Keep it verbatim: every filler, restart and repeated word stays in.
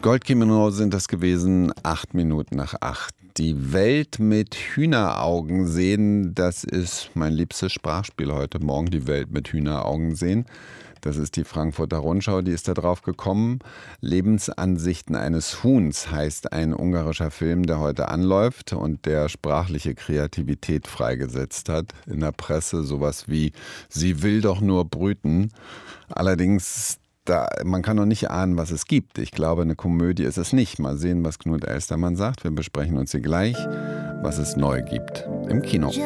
Goldkimono sind das gewesen, acht Minuten nach acht. Die Welt mit Hühneraugen sehen, das ist mein liebstes Sprachspiel heute Morgen, die Welt mit Hühneraugen sehen. Das ist die Frankfurter Rundschau, die ist da drauf gekommen. Lebensansichten eines Huhns heißt ein ungarischer Film, der heute anläuft und der sprachliche Kreativität freigesetzt hat. In der Presse sowas wie, sie will doch nur brüten. Allerdings, da, man kann noch nicht ahnen, was es gibt. Ich glaube, eine Komödie ist es nicht. Mal sehen, was Knut Elstermann sagt. Wir besprechen uns hier gleich, was es neu gibt im Kino.